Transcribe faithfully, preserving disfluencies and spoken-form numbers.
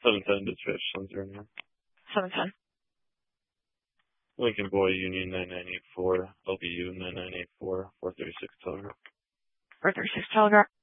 seven ten dispatch, seven zero nine. seven ten. Lincoln Boy Union nine nine eight four, L B U nine nine eight four, four thirty-six Telegraph. four thirty-six Telegraph.